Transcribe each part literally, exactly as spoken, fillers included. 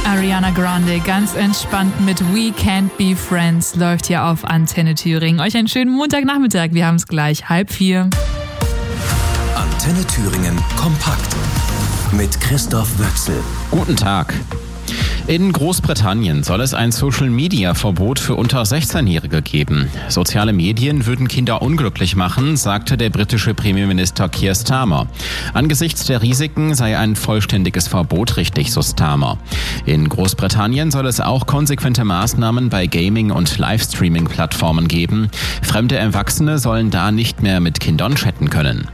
Ariana Grande ganz entspannt mit We Can't Be Friends läuft hier auf Antenne Thüringen. Euch einen schönen Montagnachmittag. Wir haben es gleich halb vier. Antenne Thüringen kompakt mit Christoph Wöchsel. Guten Tag. In Großbritannien soll es ein Social-Media-Verbot für unter sechzehnjährige geben. Soziale Medien würden Kinder unglücklich machen, sagte der britische Premierminister Keir Starmer. Angesichts der Risiken sei ein vollständiges Verbot richtig, so Starmer. In Großbritannien soll es auch konsequente Maßnahmen bei Gaming- und Livestreaming-Plattformen geben. Fremde Erwachsene sollen da nicht mehr mit Kindern chatten können.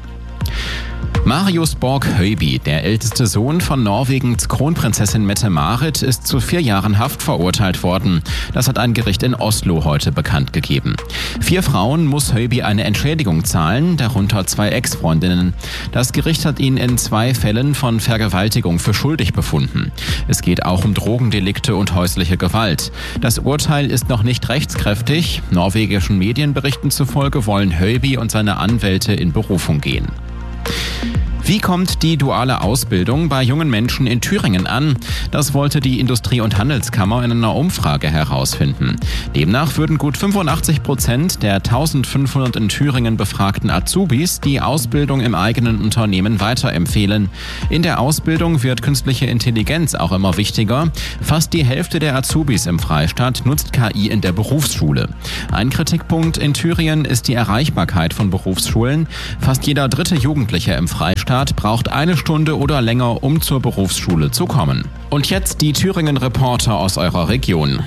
Marius Borg-Høiby, der älteste Sohn von Norwegens Kronprinzessin Mette-Marit, ist zu vier Jahren Haft verurteilt worden. Das hat ein Gericht in Oslo heute bekannt gegeben. Vier Frauen muss Høiby eine Entschädigung zahlen, darunter zwei Ex-Freundinnen. Das Gericht hat ihn in zwei Fällen von Vergewaltigung für schuldig befunden. Es geht auch um Drogendelikte und häusliche Gewalt. Das Urteil ist noch nicht rechtskräftig. Norwegischen Medienberichten zufolge wollen Høiby und seine Anwälte in Berufung gehen. Wie kommt die duale Ausbildung bei jungen Menschen in Thüringen an? Das wollte die Industrie- und Handelskammer in einer Umfrage herausfinden. Demnach würden gut fünfundachtzig Prozent der eintausendfünfhundert in Thüringen befragten Azubis die Ausbildung im eigenen Unternehmen weiterempfehlen. In der Ausbildung wird künstliche Intelligenz auch immer wichtiger. Fast die Hälfte der Azubis im Freistaat nutzt K I in der Berufsschule. Ein Kritikpunkt in Thüringen ist die Erreichbarkeit von Berufsschulen. Fast jeder dritte Jugendliche im Freistaat braucht eine Stunde oder länger, um zur Berufsschule zu kommen. Und jetzt die Thüringen-Reporter aus eurer Region.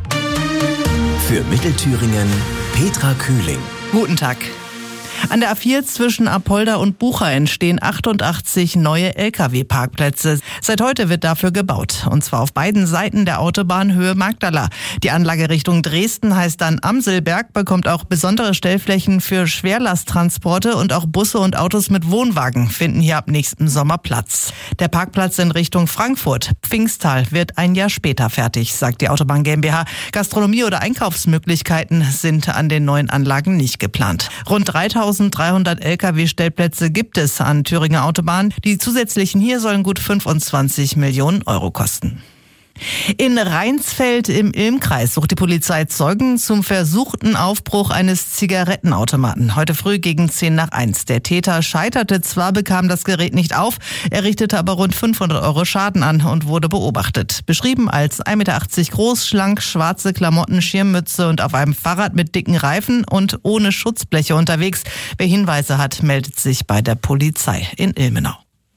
Für Mittelthüringen Petra Kühling. Guten Tag. An der A vier zwischen Apolda und Bucha entstehen achtundachtzig neue L K W-Parkplätze. Seit heute wird dafür gebaut. Und zwar auf beiden Seiten der Autobahn Höhe Magdala. Die Anlage Richtung Dresden heißt dann Amselberg, bekommt auch besondere Stellflächen für Schwerlasttransporte und auch Busse und Autos mit Wohnwagen finden hier ab nächstem Sommer Platz. Der Parkplatz in Richtung Frankfurt, Pfingstal, wird ein Jahr später fertig, sagt die Autobahn GmbH. Gastronomie oder Einkaufsmöglichkeiten sind an den neuen Anlagen nicht geplant. Rund dreitausenddreihundert L K W-Stellplätze gibt es an Thüringer Autobahnen. Die zusätzlichen hier sollen gut fünfundzwanzig Millionen Euro kosten. In Rheinsfeld im Ilmkreis sucht die Polizei Zeugen zum versuchten Aufbruch eines Zigarettenautomaten. Heute früh gegen zehn nach eins. Der Täter scheiterte zwar, bekam das Gerät nicht auf, er richtete aber rund fünfhundert Euro Schaden an und wurde beobachtet. Beschrieben als ein Meter achtzig groß, schlank, schwarze Klamotten, Schirmmütze und auf einem Fahrrad mit dicken Reifen und ohne Schutzbleche unterwegs. Wer Hinweise hat, meldet sich bei der Polizei in Ilmenau.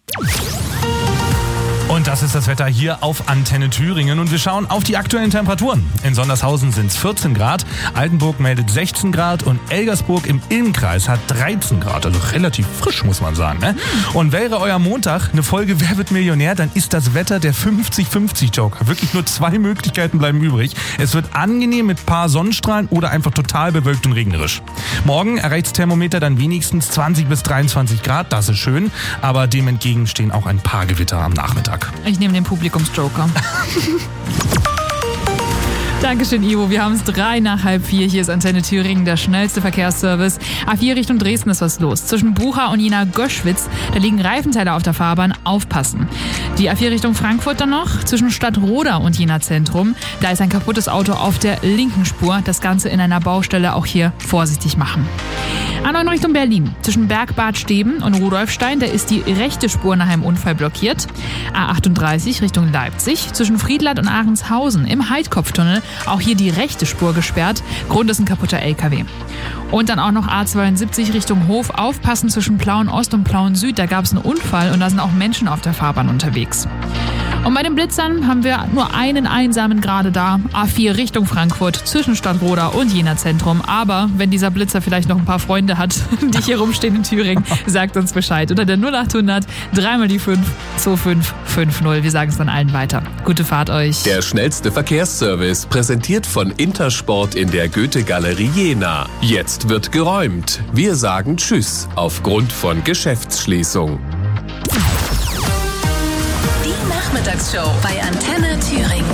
Und das ist das Wetter hier auf Antenne Thüringen und wir schauen auf die aktuellen Temperaturen. In Sondershausen sind es vierzehn Grad, Altenburg meldet sechzehn Grad und Elgersburg im Ilmkreis hat dreizehn Grad. Also relativ frisch, muss man sagen. Ne? Und wäre euer Montag eine Folge Wer wird Millionär, dann ist das Wetter der fünfzig fünfzig Joker. Wirklich nur zwei Möglichkeiten bleiben übrig. Es wird angenehm mit paar Sonnenstrahlen oder einfach total bewölkt und regnerisch. Morgen erreicht das Thermometer dann wenigstens zwanzig bis dreiundzwanzig Grad, das ist schön, aber dem entgegen stehen auch ein paar Gewitter am Nachmittag. Ich nehme den Publikumsjoker. Dankeschön, Ivo. Wir haben es drei nach halb vier. Hier ist Antenne Thüringen, der schnellste Verkehrsservice. A vier Richtung Dresden ist was los. Zwischen Bucha und Jena Göschwitz, da liegen Reifenteile auf der Fahrbahn. Aufpassen. Die A vier Richtung Frankfurt dann noch. Zwischen Stadtroda und Jena Zentrum, da ist ein kaputtes Auto auf der linken Spur. Das Ganze in einer Baustelle, auch hier vorsichtig machen. A neun Richtung Berlin. Zwischen Bergbad Steben und Rudolfstein, da ist die rechte Spur nach einem Unfall blockiert. A achtunddreißig Richtung Leipzig. Zwischen Friedland und Ahrenshausen im Heidkopftunnel, auch hier die rechte Spur gesperrt. Grund ist ein kaputter L K W. Und dann auch noch A zweiundsiebzig Richtung Hof. Aufpassen zwischen Plauen Ost und Plauen Süd. Da gab es einen Unfall und da sind auch Menschen auf der Fahrbahn unterwegs. Und bei den Blitzern haben wir nur einen einsamen gerade da. A vier Richtung Frankfurt zwischen Stadtroda und Jena Zentrum. Aber wenn dieser Blitzer vielleicht noch ein paar Freunde hat, die hier rumstehen in Thüringen, sagt uns Bescheid. Unter der null achthundert dreimal die fünf zwei fünf fünf null. Wir sagen es dann allen weiter. Gute Fahrt euch. Der schnellste Verkehrsservice, präsentiert von Intersport in der Goethe-Galerie Jena. Jetzt wird geräumt. Wir sagen Tschüss aufgrund von Geschäftsschließung. Die Nachmittagsshow bei Antenne Thüringen.